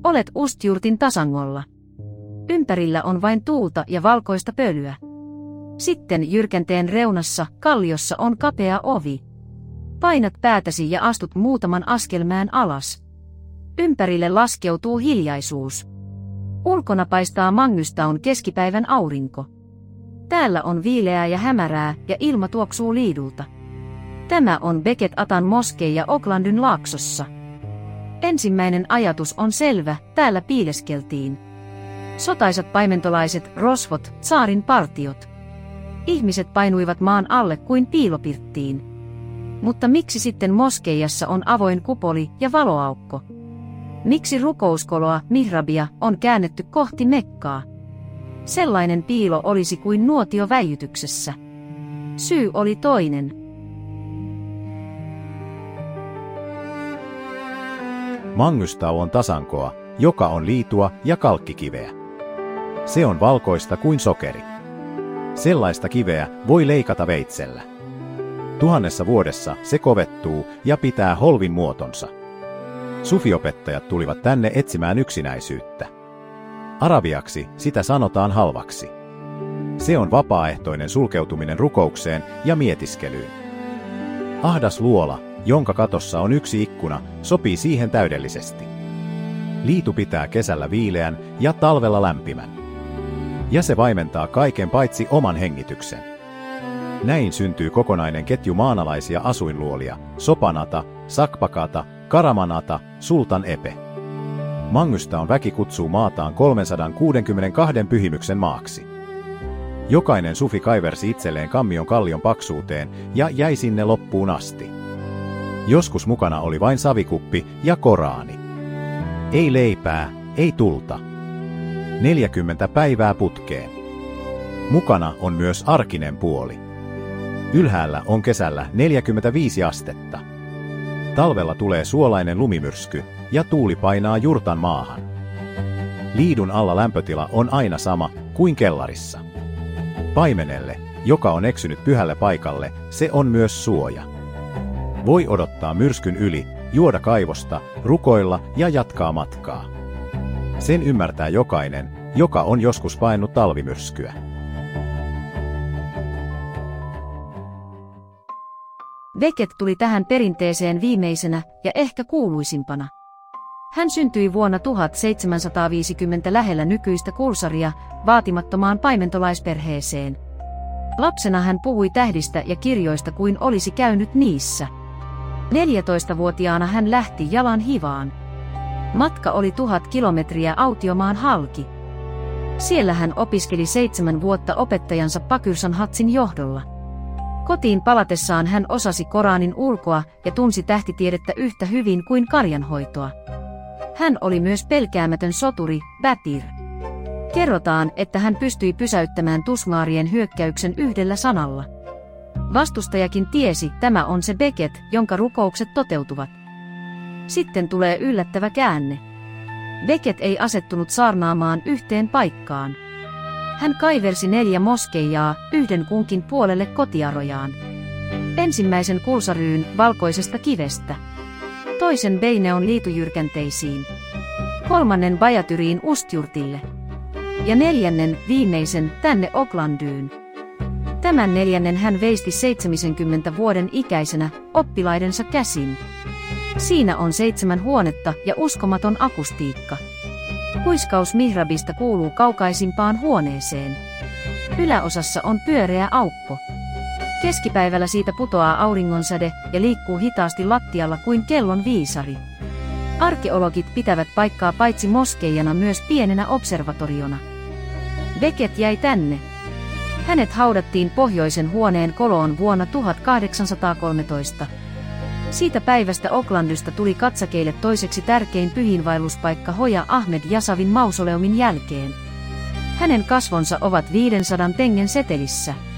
Olet Ustjurtin tasangolla. Ympärillä on vain tuulta ja valkoista pölyä. Sitten jyrkänteen reunassa, kalliossa on kapea ovi. Painat päätäsi ja astut muutaman askelmään alas. Ympärille laskeutuu hiljaisuus. Ulkona paistaa Mangystaun keskipäivän aurinko. Täällä on viileää ja hämärää ja ilma tuoksuu liidulta. Tämä on Beket Atan moskeija Oklandyn laaksossa. Ensimmäinen ajatus on selvä, täällä piileskeltiin. Sotaisat paimentolaiset, rosvot, tsaarin partiot. Ihmiset painuivat maan alle kuin piilopirttiin. Mutta miksi sitten moskeijassa on avoin kupoli ja valoaukko? Miksi rukouskoloa, mihrabia, on käännetty kohti Mekkaa? Sellainen piilo olisi kuin nuotio väijytyksessä. Syy oli toinen. Mangystau on tasankoa, joka on liitua ja kalkkikiveä. Se on valkoista kuin sokeri. Sellaista kiveä voi leikata veitsellä. 1000 vuodessa se kovettuu ja pitää holvin muotonsa. Sufiopettajat tulivat tänne etsimään yksinäisyyttä. Arabiaksi sitä sanotaan halvaksi. Se on vapaaehtoinen sulkeutuminen rukoukseen ja mietiskelyyn. Ahdas luola, jonka katossa on yksi ikkuna, sopii siihen täydellisesti. Liitu pitää kesällä viileän ja talvella lämpimän. Ja se vaimentaa kaiken paitsi oman hengityksen. Näin syntyy kokonainen ketju maanalaisia asuinluolia, Sopanata, Sakpakata, Karamanata, Sultan Epe. Mangystaun väki kutsuu maataan 362 pyhimyksen maaksi. Jokainen sufi kaiversi itselleen kammion kallion paksuuteen ja jäi sinne loppuun asti. Joskus mukana oli vain savikuppi ja Koraani. Ei leipää, ei tulta. 40 päivää putkeen. Mukana on myös arkinen puoli. Ylhäällä on kesällä 45 astetta. Talvella tulee suolainen lumimyrsky ja tuuli painaa jurtan maahan. Liidun alla lämpötila on aina sama kuin kellarissa. Paimenelle, joka on eksynyt pyhälle paikalle, se on myös suoja. Voi odottaa myrskyn yli, juoda kaivosta, rukoilla ja jatkaa matkaa. Sen ymmärtää jokainen, joka on joskus paennut talvimyrskyä. Beket tuli tähän perinteeseen viimeisenä ja ehkä kuuluisimpana. Hän syntyi vuonna 1750 lähellä nykyistä Kulsaria vaatimattomaan paimentolaisperheeseen. Lapsena hän puhui tähdistä ja kirjoista kuin olisi käynyt niissä. 14-vuotiaana hän lähti jalan hivaan. Matka oli 1000 kilometriä autiomaan halki. Siellä hän opiskeli 7 vuotta opettajansa Pakyrsan Hatsin johdolla. Kotiin palatessaan hän osasi Koranin ulkoa ja tunsi tähtitiedettä yhtä hyvin kuin karjanhoitoa. Hän oli myös pelkäämätön soturi, Batir. Kerrotaan, että hän pystyi pysäyttämään tusmaarien hyökkäyksen yhdellä sanalla. Vastustajakin tiesi, tämä on se Beket, jonka rukoukset toteutuvat. Sitten tulee yllättävä käänne. Beket ei asettunut saarnaamaan yhteen paikkaan. Hän kaiversi 4 moskeijaa, yhden kunkin puolelle kotiarojaan. Ensimmäisen Kulsaryyn valkoisesta kivestä. Toisen Beineon liitujyrkänteisiin. 3. Bajatyriin Ustjurtille. Ja 4. viimeisen tänne Oklandyyn. Tämän 4. hän veisti 70 vuoden ikäisenä oppilaidensa käsin. Siinä on 7 huonetta ja uskomaton akustiikka. Huiskaus mihrabista kuuluu kaukaisimpaan huoneeseen. Yläosassa on pyöreä aukko. Keskipäivällä siitä putoaa auringonsäde ja liikkuu hitaasti lattialla kuin kellon viisari. Arkeologit pitävät paikkaa paitsi moskeijana myös pienenä observatoriona. Beket jäi tänne. Hänet haudattiin pohjoisen huoneen koloon vuonna 1813. Siitä päivästä Oklandysta tuli katsakeille toiseksi tärkein pyhiinvaelluspaikka Hoja Ahmed Jasavin mausoleumin jälkeen. Hänen kasvonsa ovat 500 tengen setelissä.